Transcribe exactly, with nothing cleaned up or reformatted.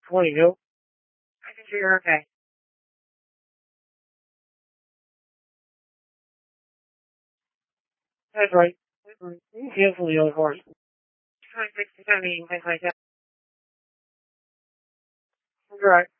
twenty, no? I think you're okay. That's right. Cancel the other cars. twenty-six to seventy, things like that. That's right.